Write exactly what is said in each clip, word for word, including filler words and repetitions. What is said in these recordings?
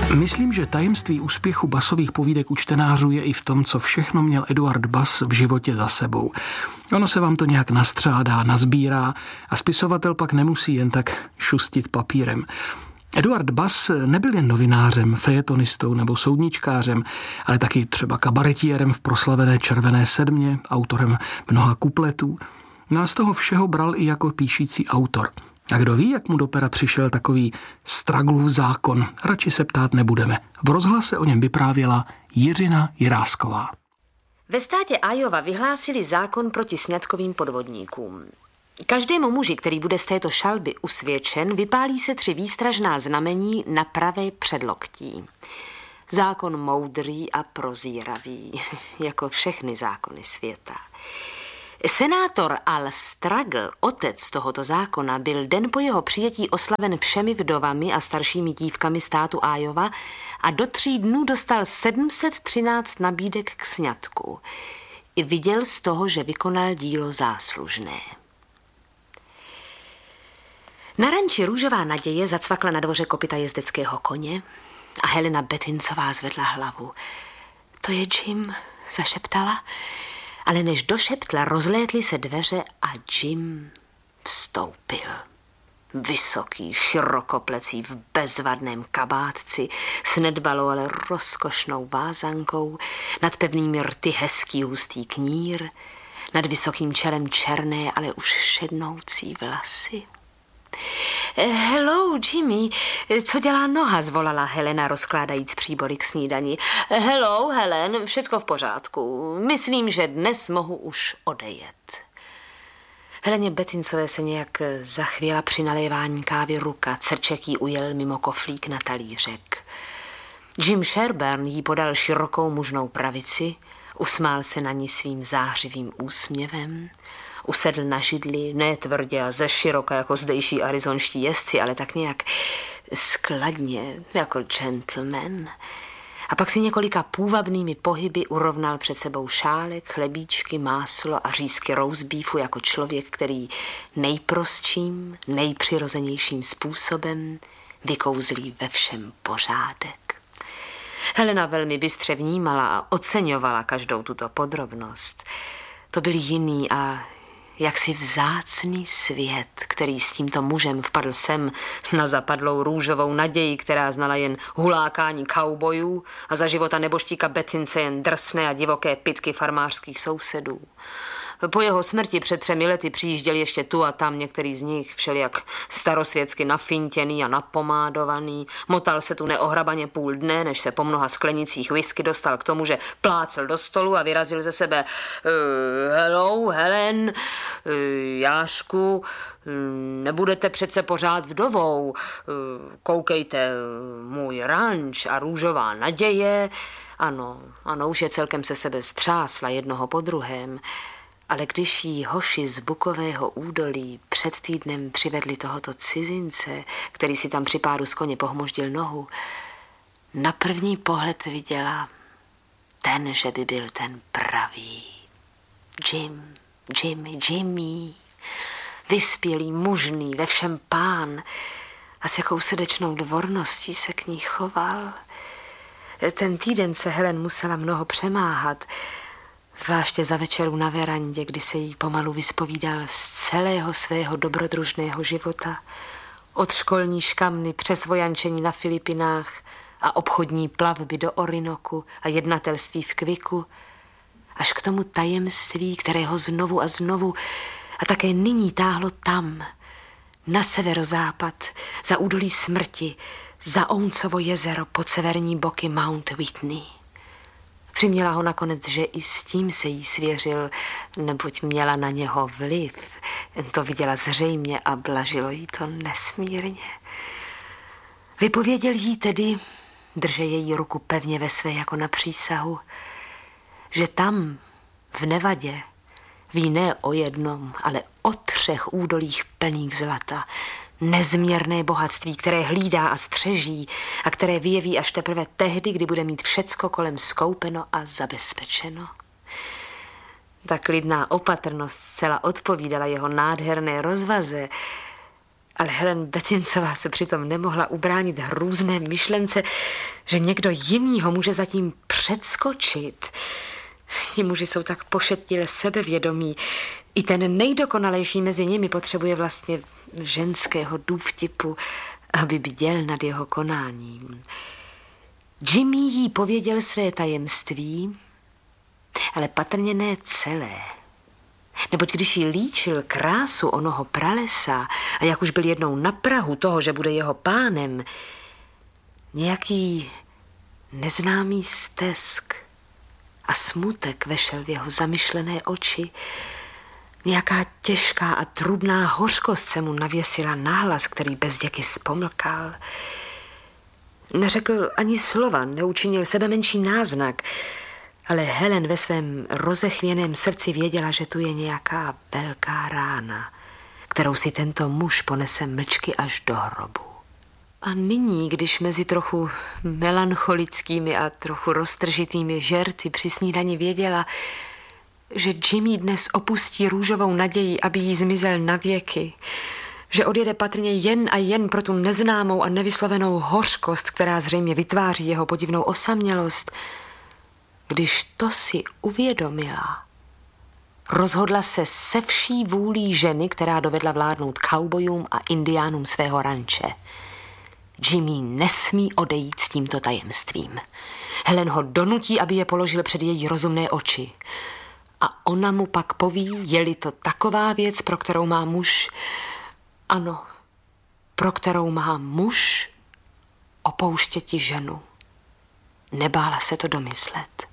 Myslím, že tajemství úspěchu Bassových povídek u čtenářů je i v tom, co všechno měl Eduard Bass v životě za sebou. Ono se vám to nějak nastřádá, nazbírá a spisovatel pak nemusí jen tak šustit papírem. Eduard Bass nebyl jen novinářem, fejetonistou nebo soudničkářem, ale taky třeba kabaretierem v proslavené Červené sedmě, autorem mnoha kupletů. No a z toho všeho bral i jako píšící autor. A kdo ví, jak mu do pera přišel takový Straglův zákon, radši se ptát nebudeme. V rozhlase o něm vyprávěla Jiřina Jirásková. Ve státě Iowa vyhlásili zákon proti sňatkovým podvodníkům. Každému muži, který bude z této šalby usvědčen, vypálí se tři výstražná znamení na pravé předloktí. Zákon moudrý a prozíravý, jako všechny zákony světa. Senátor Al Stragl, otec tohoto zákona, byl den po jeho přijetí oslaven všemi vdovami a staršími dívkami státu Iowa a do tří dnů dostal sedm set třináct nabídek k sňatku. I viděl z toho, že vykonal dílo záslužné. Na ranči Růžová naděje zacvakla na dvoře kopyta jezdeckého koně a Helena Bettinsová zvedla hlavu. To je Jim, zašeptala, ale než došeptla, rozlétly se dveře a Jim vstoupil. Vysoký, širokoplecí, v bezvadném kabátci, s nedbalou, ale rozkošnou vázankou, nad pevnými rty hezký hustý knír, nad vysokým čelem černé, ale už šednoucí vlasy. Hello, Jimmy, co dělá noha, zvolala Helena, rozkládajíc příbory k snídani. Hello, Helen, všecko v pořádku. Myslím, že dnes mohu už odejet. Heleně Bettinsové se nějak zachvěla při nalévání kávy ruka, crček jí ujel mimo koflík na talířek. Jim Sherburn jí podal širokou mužnou pravici, usmál se na ní svým zářivým úsměvem, usedl na židli, ne tvrdě a ze široka jako zdejší arizonští jezdci, ale tak nějak skladně, jako gentleman. A pak si několika půvabnými pohyby urovnal před sebou šálek, chlebíčky, máslo a řízky roastbeefu jako člověk, který nejprostším, nejpřirozenějším způsobem vykouzlí ve všem pořádek. Helena velmi bystře vnímala a oceňovala každou tuto podrobnost. To byl jiný a jaksi vzácný svět, který s tímto mužem vpadl sem na zapadlou Růžovou naději, která znala jen hulákání kaubojů a za života neboštíka Bettinse jen drsné a divoké pytky farmářských sousedů. Po jeho smrti před třemi lety přijížděli ještě tu a tam některý z nich, všelijak starosvětsky nafintěný a napomádovaný. Motal se tu neohrabaně půl dne, než se po mnoha sklenicích whisky dostal k tomu, že plácel do stolu a vyrazil ze sebe uh, hello, Helen, uh, Jášku, uh, nebudete přece pořád vdovou, uh, koukejte, uh, můj ranč a Růžová naděje. Ano, ano, už je celkem se sebe střásla jednoho po druhém. Ale když jí hoši z Bukového údolí před týdnem přivedli tohoto cizince, který si tam při pádu z koně pohmoždil nohu, na první pohled viděla ten, že by byl ten pravý. Jim, Jimmy, Jimmy, vyspělý, mužný, ve všem pán a s jakou srdečnou dvorností se k ní choval. Ten týden se Helen musela mnoho přemáhat, zvláště za večeru na verandě, kdy se jí pomalu vyspovídal z celého svého dobrodružného života. Od školní škamny přes vojančení na Filipinách a obchodní plavby do Orinoku a jednatelství v Kviku, až k tomu tajemství, které ho znovu a znovu a také nyní táhlo tam, na severozápad, za údolí smrti, za Ouncovo jezero pod severní boky Mount Whitney. Přiměla ho nakonec, že i s tím se jí svěřil, neboť měla na něho vliv. To viděla zřejmě a blažilo jí to nesmírně. Vypověděl jí tedy, drže její ruku pevně ve své jako na přísahu, že tam, v Nevadě, ví ne o jednom, ale o třech údolích plných zlata, nezměrné bohatství, které hlídá a střeží a které vyjeví až teprve tehdy, kdy bude mít všecko kolem skoupeno a zabezpečeno. Ta klidná opatrnost zcela odpovídala jeho nádherné rozvaze Ale Helen Betincová se přitom nemohla ubránit hrůzné myšlence, že někdo jiný ho může zatím předskočit. Ti muži jsou tak pošetilé sebevědomí. I ten nejdokonalejší mezi nimi potřebuje vlastně ženského důvtipu, aby bděl nad jeho konáním. Jimmy jí pověděl své tajemství, ale patrně ne celé. Neboť když jí líčil krásu onoho pralesa a jak už byl jednou na prahu toho, že bude jeho pánem, nějaký neznámý stesk a smutek vešel v jeho zamyšlené oči. Nějaká těžká a trubná hořkost se mu navěsila na hlas, který bezděky spomlkal. Neřekl ani slova, neučinil sebe menší náznak, ale Helen ve svém rozechvěném srdci věděla, že tu je nějaká velká rána, kterou si tento muž ponese mlčky až do hrobu. A nyní, když mezi trochu melancholickými a trochu roztržitými žerty při snídani věděla, že Jimmy dnes opustí růžovou naději, aby jí zmizel navěky, že odjede patrně jen a jen pro tu neznámou a nevyslovenou hořkost, která zřejmě vytváří jeho podivnou osamělost, když to si uvědomila, rozhodla se se vší vůlí ženy, která dovedla vládnout kaubojům a indiánům svého ranče. Jimmy nesmí odejít s tímto tajemstvím. Helen ho donutí, aby je položil před její rozumné oči. A ona mu pak poví, je-li to taková věc, pro kterou má muž, ano, pro kterou má muž opouštěti ženu. Nebála se to domyslet.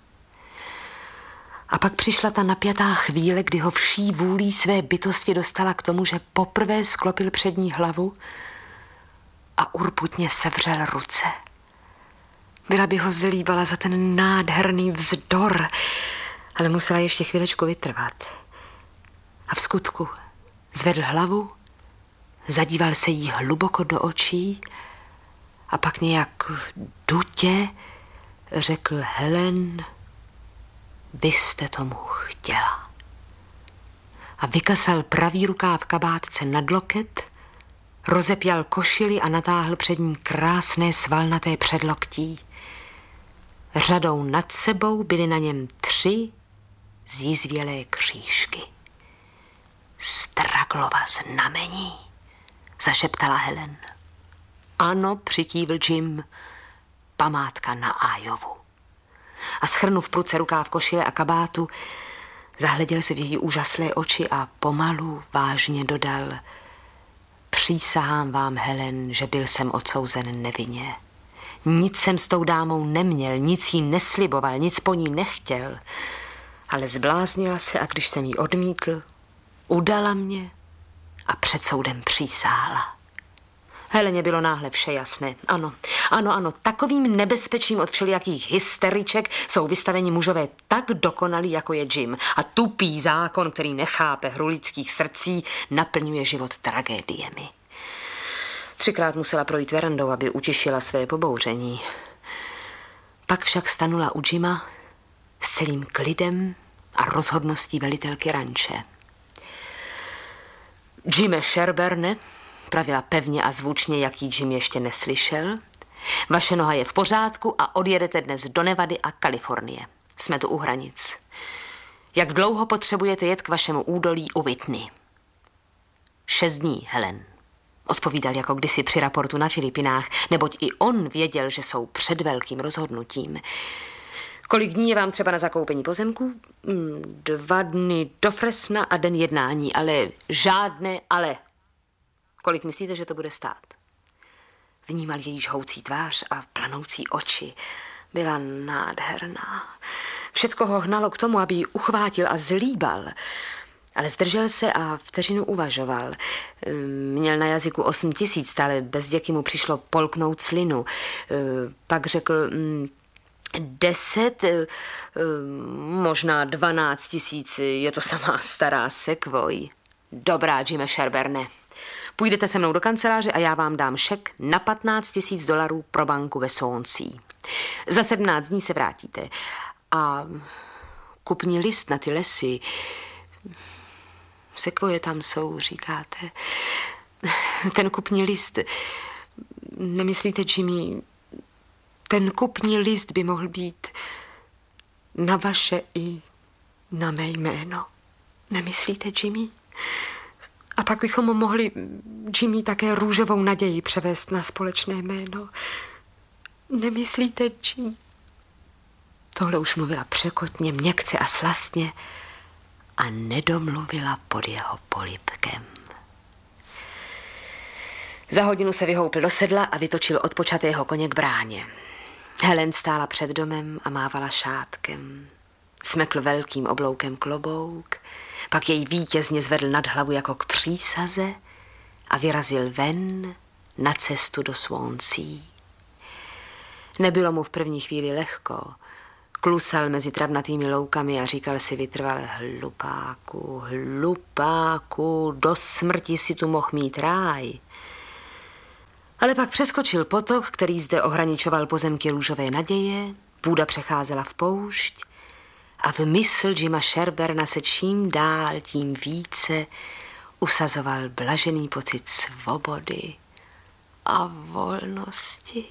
A pak přišla ta napjatá chvíle, kdy ho vší vůlí své bytosti dostala k tomu, že poprvé sklopil před ní hlavu a urputně sevřel ruce. Byla by ho zlíbala za ten nádherný vzdor, ale musela ještě chvílečku vytrvat. A v skutku zvedl hlavu, zadíval se jí hluboko do očí a pak nějak dutě řekl: Helen, vy jste tomu chtěla. A vykasal pravý rukáv kabátce nad loket, rozepjal košili a natáhl před ní krásné svalnaté předloktí. Řadou nad sebou byly na něm tři zjízvělé křížky. Straglova znamení, zašeptala Helen. Ano, přikývl Jim, památka na Ájovu. A schrnув pruce rukáv košile a kabátu, zahleděl se v její úžaslé oči a pomalu vážně dodal: přísahám vám, Helen, že byl jsem odsouzen nevinně. Nic jsem s tou dámou neměl, nic jí nesliboval, nic po ní nechtěl. Ale zbláznila se a když jsem jí odmítl, udala mě a před soudem přísáhla. Heleně bylo náhle vše jasné. Ano, ano, ano, takovým nebezpečím od všelijakých hysteriček jsou vystaveni mužové tak dokonalí, jako je Jim. A tupý zákon, který nechápe hru lidských srdcí, naplňuje život tragédiemi. Třikrát musela projít verandou, aby utěšila své pobouření. Pak však stanula u Jima s celým klidem a rozhodností velitelky ranče. Jime Sherberne, pravila pevně a zvučně, jak jí Jim ještě neslyšel, vaše noha je v pořádku a odjedete dnes do Nevady a Kalifornie. Jsme tu u hranic. Jak dlouho potřebujete jet k vašemu údolí u Whitney? Šest dní, Helen. Odpovídal jako kdysi při raportu na Filipinách, neboť i on věděl, že jsou před velkým rozhodnutím. Kolik dní je vám třeba na zakoupení pozemku? Dva dny do Fresna a den jednání, ale žádné ale. Kolik myslíte, že to bude stát? Vnímal její žhoucí tvář a planoucí oči. Byla nádherná. Všecko ho hnalo k tomu, aby ji uchvátil a zlíbal. Ale zdržel se a vteřinu uvažoval. Měl na jazyku osm tisíc, ale bez děky mu přišlo polknout slinu. Pak řekl deset, možná dvanáct tisíc, je to samá stará sekvoj. Dobrá, Jime Sherberne. Půjdete se mnou do kanceláře a já vám dám šek na patnáct tisíc dolarů pro banku ve Swansea. Za sedmnáct dní se vrátíte. A kupní list na ty lesy. Sekvoje tam jsou, říkáte. ten kupní list, nemyslíte, Jimmy, ten kupní list by mohl být na vaše i na mé jméno. Nemyslíte, Jimmy? A pak bychom mohli, Jimmy, také růžovou naději převést na společné jméno. Nemyslíte, Jimmy? Tohle už mluvila překotně, měkce a slastně a nedomluvila pod jeho polibkem. Za hodinu se vyhoupil do sedla a vytočil odpočatého koně k bráně. Helen stála před domem a mávala šátkem. Smekl velkým obloukem klobouk, pak jej vítězně zvedl nad hlavu jako k přísaze a vyrazil ven na cestu do Swansea. Nebylo mu v první chvíli lehko. Klusal mezi travnatými loukami a říkal si vytrvale: hlupáku, hlupáku, do smrti si tu mohl mít ráj. Ale pak přeskočil potok, který zde ohraničoval pozemky růžové naděje, půda přecházela v poušť a v mysl Jima Sherburna se čím dál tím více usazoval blažený pocit svobody a volnosti.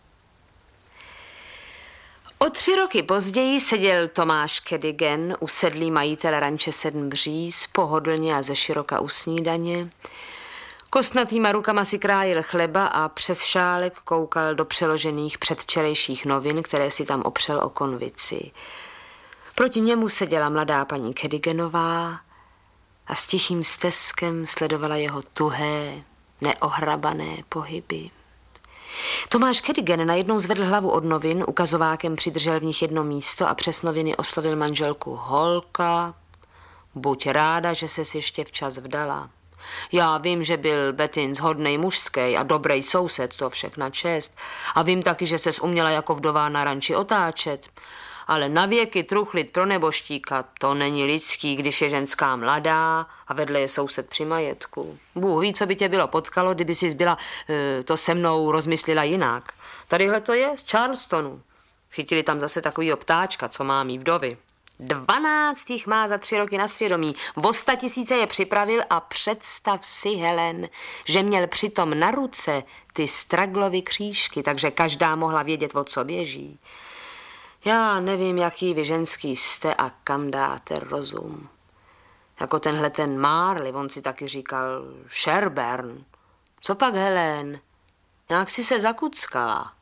O tři roky později seděl Tomáš Cadogan, usedlý majitel ranče Sedm Bříz, pohodlně a ze široka u snídaně. Kostnatýma rukama si krájel chleba a přes šálek koukal do přeložených předvčerejších novin, které si tam opřel o konvici. Proti němu seděla mladá paní Cadoganová a s tichým steskem sledovala jeho tuhé, neohrabané pohyby. Tomáš Cadogan najednou zvedl hlavu od novin, ukazovákem přidržel v nich jedno místo a přes noviny oslovil manželku: holka, buď ráda, že ses ještě včas vdala. Já vím, že byl Bettins hodnej mužský a dobrý soused, to všechna čest. A vím taky, že ses uměla jako vdová na ranči otáčet. Ale na věky truchlit pro neboštíka, to není lidský, když je ženská mladá a vedle je soused při majetku. Bůh ví, co by tě bylo potkalo, kdyby jsi byla e, to se mnou rozmyslela jinak. Tadyhle to je z Charlestonu. Chytili tam zase takovýho ptáčka, co má mý vdovy. Dvanáct jich má za tři roky na svědomí. O sta tisíce je připravil a představ si, Helen, že měl přitom na ruce ty Straglovy křížky, takže každá mohla vědět, o co běží. Já nevím, jaký vy ženský jste a kam dáte rozum. Jako tenhle ten Marley, on si taky říkal Sherburn. Co pak, Helen? Nějak si se zakuckala.